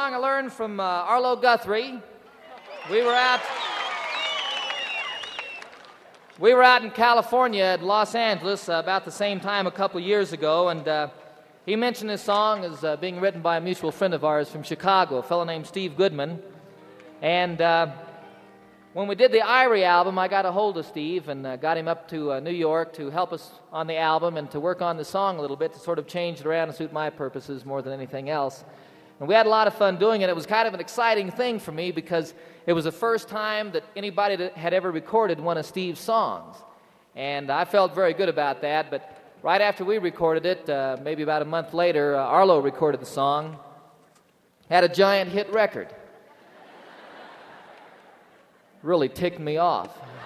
song I learned from Arlo Guthrie. We were out in California at Los Angeles about the same time a couple years ago, and he mentioned this song as being written by a mutual friend of ours from Chicago, a fellow named Steve Goodman. And when we did the Irie album, I got a hold of Steve and got him up to New York to help us on the album and to work on the song a little bit to sort of change it around and suit my purposes more than anything else. And we had a lot of fun doing it. It was kind of an exciting thing for me because it was the first time that anybody that had ever recorded one of Steve's songs. And I felt very good about that, but right after we recorded it, maybe about a month later, Arlo recorded the song, had a giant hit record. Really ticked me off.